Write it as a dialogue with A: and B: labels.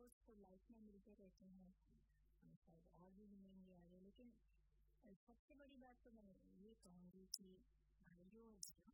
A: दोस्त तो लाइफ में मिलते रहते हैं, शायद और भी मिलेंगे आगे, लेकिन सबसे बड़ी बात तो मैं ये कहूँगी कि भाइयों